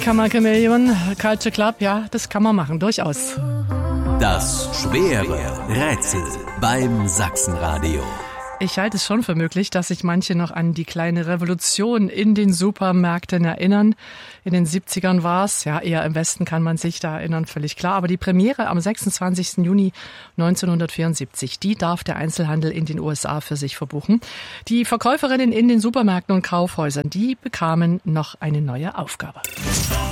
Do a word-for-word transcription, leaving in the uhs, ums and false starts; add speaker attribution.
Speaker 1: Kammer Chameleon, Culture Club, ja, das kann man machen, durchaus.
Speaker 2: Das schwere Rätsel beim Sachsenradio.
Speaker 1: Ich halte es schon für möglich, dass sich manche noch an die kleine Revolution in den Supermärkten erinnern. In den siebzigern war es, ja, eher im Westen kann man sich da erinnern, völlig klar. Aber die Premiere am sechsundzwanzigsten Juni neunzehnhundertvierundsiebzig, die darf der Einzelhandel in den U S A für sich verbuchen. Die Verkäuferinnen in den Supermärkten und Kaufhäusern, die bekamen noch eine neue Aufgabe.